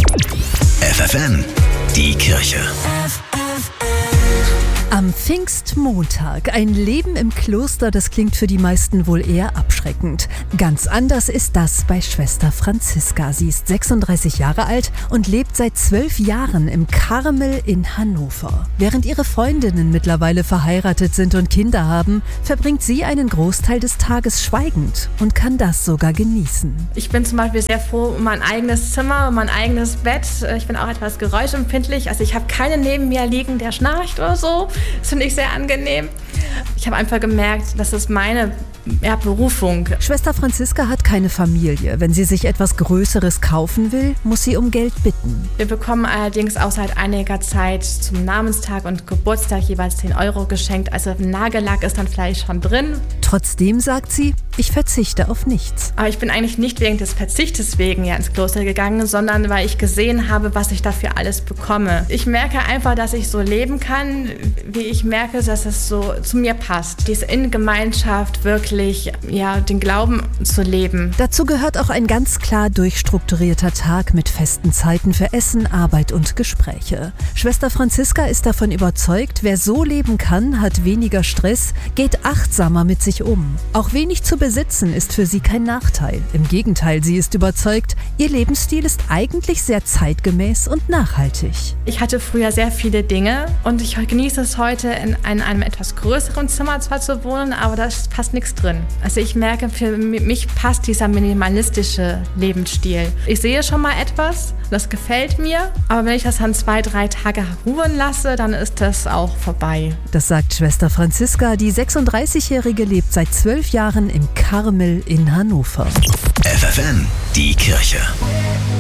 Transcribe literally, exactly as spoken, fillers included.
F F N, die Kirche. Am Pfingstmontag. Ein Leben im Kloster, das klingt für die meisten wohl eher abschreckend. Ganz anders ist das bei Schwester Franziska. Sie ist sechsunddreißig Jahre alt und lebt seit zwölf Jahren im Karmel in Hannover. Während ihre Freundinnen mittlerweile verheiratet sind und Kinder haben, verbringt sie einen Großteil des Tages schweigend und kann das sogar genießen. Ich bin zum Beispiel sehr froh um mein eigenes Zimmer, um mein eigenes Bett. Ich bin auch etwas geräuschempfindlich. Also ich habe keinen neben mir liegen, der schnarcht oder so. Das finde ich sehr angenehm. Ich habe einfach gemerkt, das ist meine ja, Berufung. Schwester Franziska hat keine Familie. Wenn sie sich etwas Größeres kaufen will, muss sie um Geld bitten. Wir bekommen allerdings auch seit einiger Zeit zum Namenstag und Geburtstag jeweils zehn Euro geschenkt. Also Nagellack ist dann vielleicht schon drin. Trotzdem sagt sie, ich verzichte auf nichts. Aber ich bin eigentlich nicht wegen des Verzichtes wegen ja ins Kloster gegangen, sondern weil ich gesehen habe, was ich dafür alles bekomme. Ich merke einfach, dass ich so leben kann, wie ich merke, dass es so zu mir passt. Diese In-Gemeinschaft wirklich, ja, den Glauben zu leben. Dazu gehört auch ein ganz klar durchstrukturierter Tag mit festen Zeiten für Essen, Arbeit und Gespräche. Schwester Franziska ist davon überzeugt, wer so leben kann, hat weniger Stress, geht achtsamer mit sich um. Auch wenig zu besitzen ist für sie kein Nachteil. Im Gegenteil, sie ist überzeugt, ihr Lebensstil ist eigentlich sehr zeitgemäß und nachhaltig. Ich hatte früher sehr viele Dinge und ich genieße es heute, in einem etwas größeren Zimmer zwar zu wohnen, aber da ist fast nichts drin. Also ich merke, für mich passt dieser minimalistische Lebensstil. Ich sehe schon mal etwas, das gefällt mir, aber wenn ich das dann zwei, drei Tage ruhen lasse, dann ist das auch vorbei. Das sagt Schwester Franziska. Die sechsunddreißigjährige lebt seit zwölf Jahren im Karmel in Hannover. F F N, die Kirche.